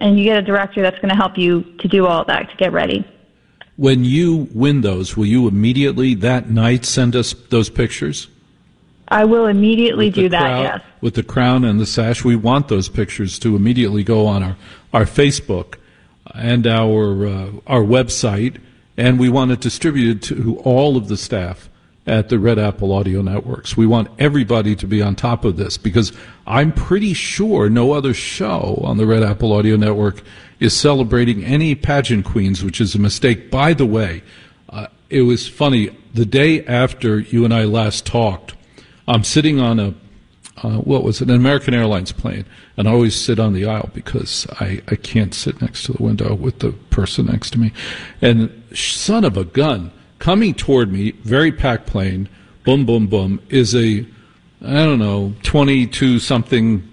and you get a director that's going to help you to do all that, to get ready. When you win those, will you immediately that night send us those pictures? I will immediately do that, yes. With the crown and the sash, we want those pictures to immediately go on our Facebook and our website, and we want it distributed to all of the staff at the Red Apple Audio Networks. We want everybody to be on top of this, because I'm pretty sure no other show on the Red Apple Audio Network is celebrating any pageant queens, which is a mistake. By the way, it was funny. The day after you and I last talked, I'm sitting on an American Airlines plane, and I always sit on the aisle because I can't sit next to the window with the person next to me. And son of a gun, coming toward me, very packed plane, boom, boom, boom, is a, 22-something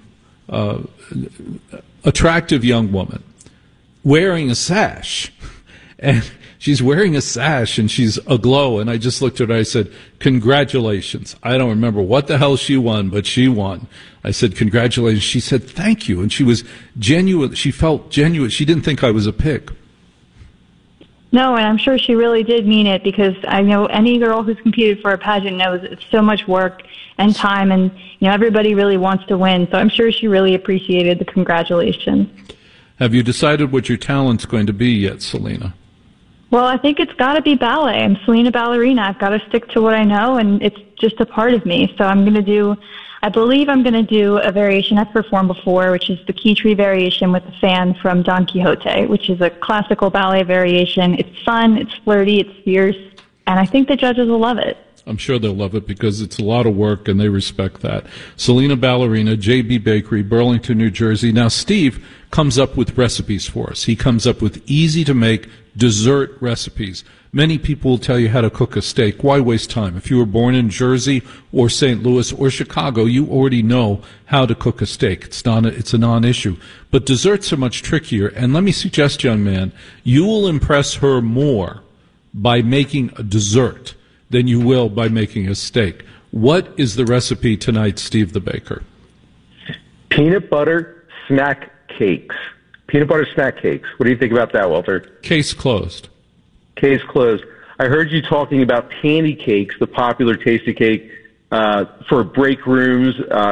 attractive young woman wearing a sash. And she's wearing a sash, and she's aglow, and I just looked at her, I said, congratulations. I don't remember what the hell she won, but she won. I said, congratulations. She said, thank you. And she was genuine. She felt genuine. She didn't think I was a pig. No, and I'm sure she really did mean it, because I know any girl who's competed for a pageant knows it's so much work and time, and everybody really wants to win. So I'm sure she really appreciated the congratulations. Have you decided what your talent's going to be yet, Selena? Well, I think it's got to be ballet. I'm Selena Ballerina. I've got to stick to what I know, and it's just a part of me. So I believe I'm going to do a variation I've performed before, which is the Key Tree variation with the fan from Don Quixote, which is a classical ballet variation. It's fun, it's flirty, it's fierce, and I think the judges will love it. I'm sure they'll love it, because it's a lot of work, and they respect that. Selena Ballerina, JB Bakery, Burlington, New Jersey. Now, Steve comes up with recipes for us. He comes up with easy-to-make dessert recipes. Many people will tell you how to cook a steak. Why waste time? If you were born in Jersey or St. Louis or Chicago, you already know how to cook a steak. It's a non-issue. But desserts are much trickier. And let me suggest, young man, you will impress her more by making a dessert than you will by making a steak. What is the recipe tonight, Steve the Baker? Peanut butter snack cakes. Peanut butter snack cakes. What do you think about that, Walter? Case closed. Case closed. I heard you talking about tandy cakes, the popular tasty cake for break rooms.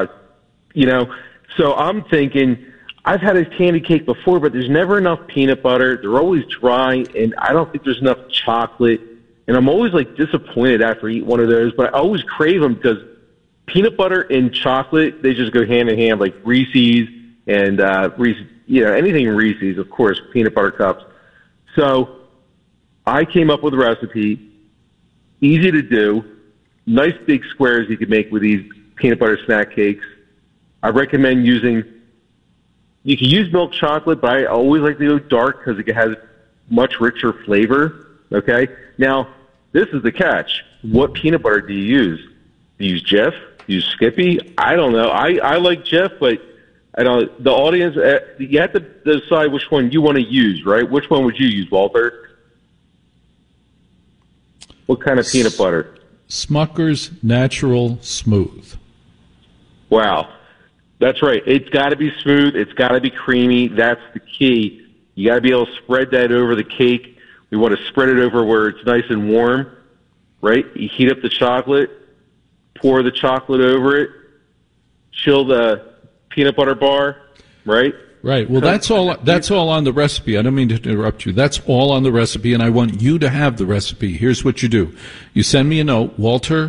So I'm thinking, I've had a tandy cake before, but there's never enough peanut butter. They're always dry, and I don't think there's enough chocolate. And I'm always disappointed after I eat one of those, but I always crave them because peanut butter and chocolate, they just go hand in hand, like Reese's and anything Reese's, of course, peanut butter cups. So I came up with a recipe, easy to do, nice big squares you can make with these peanut butter snack cakes. I recommend you can use milk chocolate, but I always like to go dark because it has much richer flavor. Okay? Now, this is the catch. What peanut butter do you use? Do you use Jif? Do you use Skippy? I don't know. I like Jif, but I don't. The audience, you have to decide which one you want to use, right? Which one would you use, Walter? What kind of peanut butter? Smucker's Natural Smooth. Wow. That's right. It's got to be smooth. It's got to be creamy. That's the key. You got to be able to spread that over the cake. We want to spread it over where it's nice and warm, right? You heat up the chocolate, pour the chocolate over it, chill the peanut butter bar, right? Right. Well, that's all on the recipe. I don't mean to interrupt you. That's all on the recipe, and I want you to have the recipe. Here's what you do. You send me a note,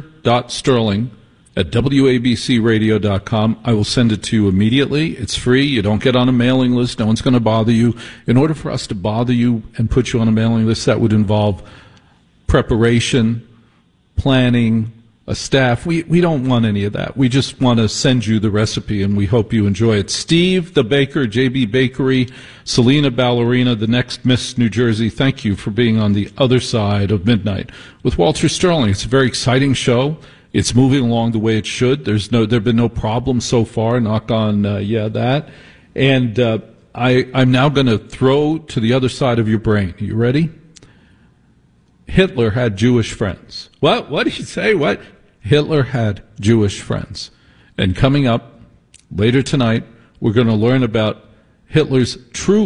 walter.sterling@wabcradio.com. I will send it to you immediately. It's free. You don't get on a mailing list. No one's going to bother you. In order for us to bother you and put you on a mailing list, that would involve preparation, planning, a staff. We don't want any of that. We just want to send you the recipe, and we hope you enjoy it. Steve the Baker, JB Bakery, Selena Ballerina, the next Miss New Jersey, thank you for being on the other side of midnight with Walter Sterling. It's a very exciting show. It's moving along the way it should. There have been no problems so far. Knock on that. And I'm now going to throw to the other side of your brain. Are you ready? Hitler had Jewish friends. What? What did you say? What? Hitler had Jewish friends. And coming up later tonight, we're going to learn about Hitler's true